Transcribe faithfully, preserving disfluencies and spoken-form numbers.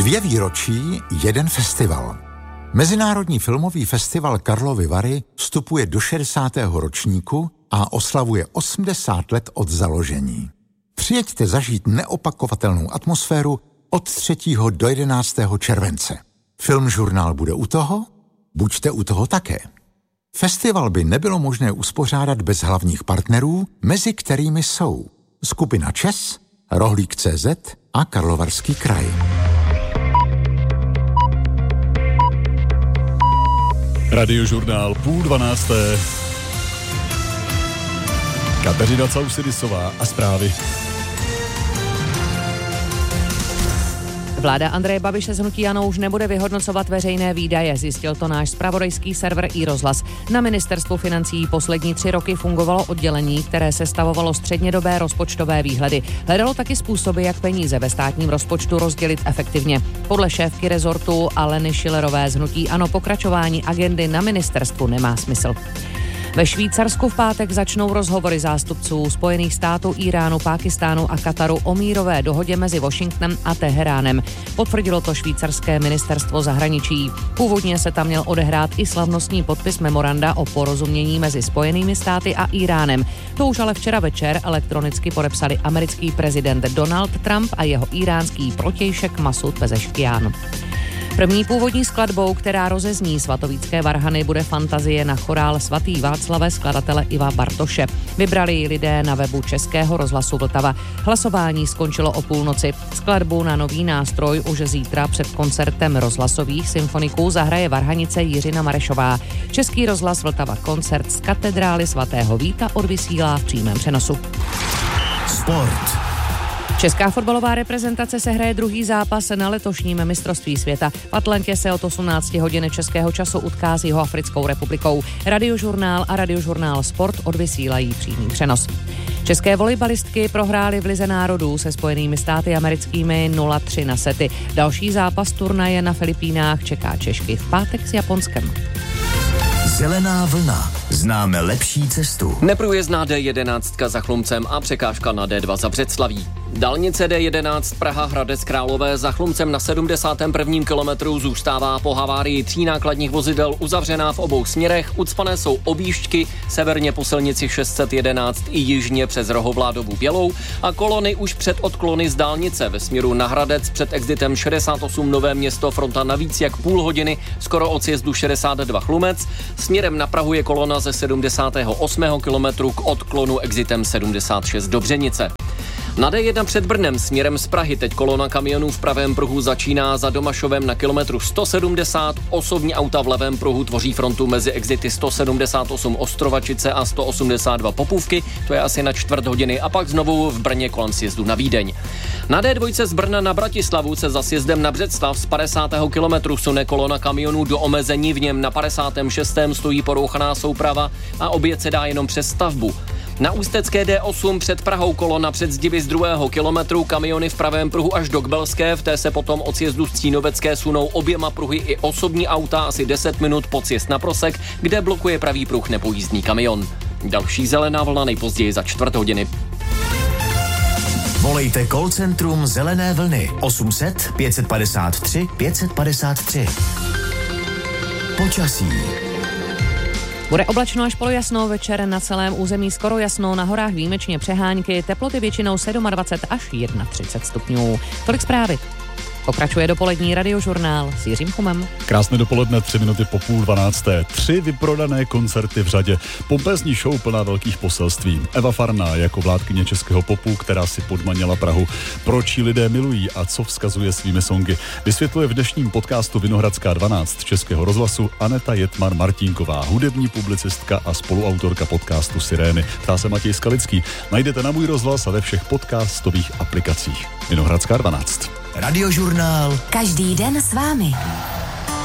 Dvě výročí, jeden festival. Mezinárodní filmový festival Karlovy Vary vstupuje do šedesátého ročníku a oslavuje osmdesát let od založení. Přijeďte zažít neopakovatelnou atmosféru od třetího do jedenáctého července. Filmžurnál bude u toho? Buďte u toho také. Festival by nebylo možné uspořádat bez hlavních partnerů, mezi kterými jsou skupina ČES, Rohlík tečka cé zet a Karlovarský kraj. Radiožurnál půl dvanácté. Kateřina Causidisová a zprávy. Vláda Andreje Babiše z hnutí ANO už nebude vyhodnocovat veřejné výdaje, zjistil to náš zpravodajský server iRozhlas. Na ministerstvu financí poslední tři roky fungovalo oddělení, které sestavovalo střednědobé rozpočtové výhledy. Hledalo taky způsoby, jak peníze ve státním rozpočtu rozdělit efektivně. Podle šéfky rezortu Aleny Schillerové z hnutí ANO pokračování agendy na ministerstvu nemá smysl. Ve Švýcarsku v pátek začnou rozhovory zástupců Spojených států, Íránu, Pákistánu a Kataru o mírové dohodě mezi Washingtonem a Teheránem. Potvrdilo to švýcarské ministerstvo zahraničí. Původně se tam měl odehrát i slavnostní podpis memoranda o porozumění mezi Spojenými státy a Íránem. To už ale včera večer elektronicky podepsali americký prezident Donald Trump a jeho íránský protějšek Masud Pezeškian. První původní skladbou, která rozezní svatovícké varhany, bude fantazie na chorál Svatý Václave skladatele Iva Bartoše. Vybrali ji lidé na webu Českého rozhlasu Vltava. Hlasování skončilo o půlnoci. Skladbu na nový nástroj už zítra před koncertem rozhlasových symfoniků zahraje varhanice Jiřina Marešová. Český rozhlas Vltava koncert z katedrály svatého Víta odvysílá v přímém přenosu. Sport. Česká fotbalová reprezentace se hraje druhý zápas na letošním mistrovství světa. V Atlantě se od osmnácti hodin českého času utká s Jihoafrickou republikou. Radiožurnál a Radiožurnál Sport odvysílají přímý přenos. České volejbalistky prohrály v Lize národů se Spojenými státy americkými nula tři na sety. Další zápas turnaje na Filipínách čeká Češky v pátek s Japonskem. Zelená vlna. Známe lepší cestu. Neprůjezdná D jedenáct za Chlumcem a překážka na D dva za Břeclaví. Dálnice D jedenáct Praha Hradec Králové za Chlumcem na sedmdesátém prvním kilometru zůstává po havárii tří nákladních vozidel uzavřená v obou směrech. Ucpané jsou objížďky severně po silnici šest set jedenáct i jižně přes Rohovládovu Bělou a kolony už před odklony z dálnice ve směru na Hradec před exitem šedesát osm Nové Město fronta na víc jak půl hodiny skoro od sjezdu šedesát dva Chlumec. Směrem na Prahu je kolona ze sedmdesátého osmého kilometru k odklonu exitem sedmdesát šest Dobřenice. Na D jedna před Brnem směrem z Prahy teď kolona kamionů v pravém pruhu začíná za Domašovem na kilometru sto sedmdesát. Osobní auta v levém pruhu tvoří frontu mezi exity sto sedmdesát osm Ostrovačice a sto osmdesát dva Popůvky, to je asi na čtvrt hodiny, a pak znovu v Brně kolem sjezdu na Vídeň. Na D dva z Brna na Bratislavu se za sjezdem na Břeclav z padesátého kilometru sune kolona kamionů do omezení, v něm na padesátém šestém stojí porouchaná souprava a objet se dá jenom přes stavbu. Na ústecké D osm před Prahou kolona před zdiby z druhého kilometru, kamiony v pravém pruhu až do Kbelské, v té se potom od sjezdu z Cínovecké sunou oběma pruhy i osobní auta asi deset minut pod sjezd na Prosek, kde blokuje pravý pruh nepojízdný kamion. Další zelená vlna nejpozději za čtvrt hodiny. Volejte call centrum Zelené vlny osm set pět set padesát tři pět set padesát tři. Počasí. Bude oblačno až polojasno, večer na celém území skoro jasno, na horách výjimečně přehánky, teploty většinou dvacet sedm až třicet jedna stupňů. Tolik zprávy. Pokračuje dopolední Radiožurnál s Jiřím Chumem. Krásné dopoledne, tři minuty po půl dvanácté. Tři vyprodané koncerty v řadě. Pompézní show plná velkých poselství. Eva Farná jako vládkyně českého popu, která si podmanila Prahu. Proč ji lidé milují a co vzkazuje svými songy, vysvětluje v dnešním podcastu Vinohradská dvanáct Českého rozhlasu Aneta Jetmar Martínková, hudební publicistka a spoluautorka podcastu Sirény. Ptá se Matěj Skalický. Najdete na Můj rozhlas a ve všech podcastových aplikacích. Vinohradská dvanáct. Radiožurnál. Každý den s vámi.